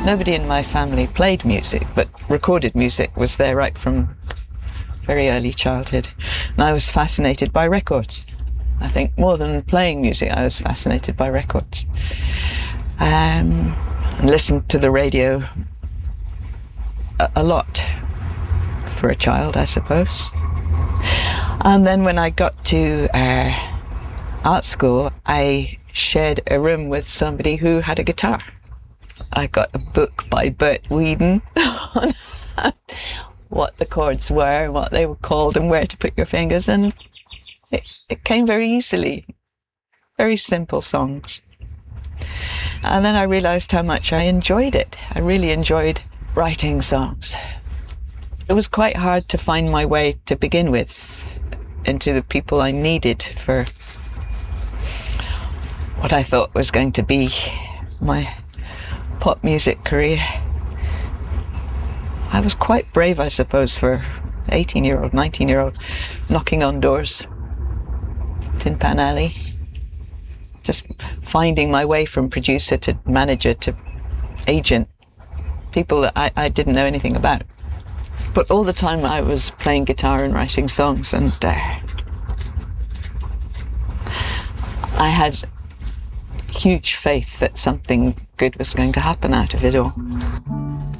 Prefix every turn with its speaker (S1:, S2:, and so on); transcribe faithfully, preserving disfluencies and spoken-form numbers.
S1: Nobody in my family played music, but recorded music was there right from very early childhood. And I was fascinated by records. I think more than playing music, I was fascinated by records. Um, and listened to the radio a, a lot for a child, I suppose. And then when I got to uh, art school, I shared a room with somebody who had a guitar. I got a book by Bert Weedon on what the chords were, and what they were called, and where to put your fingers, and it, it came very easily. Very simple songs. And then I realized how much I enjoyed it. I really enjoyed writing songs. It was quite hard to find my way to begin with into the people I needed for what I thought was going to be my pop music career. I was quite brave, I suppose, for eighteen-year-old, nineteen-year-old, knocking on doors, Tin Pan Alley, just finding my way from producer to manager to agent, people that I, I didn't know anything about. But all the time I was playing guitar and writing songs, and uh, I had huge faith that something good was going to happen out of it all.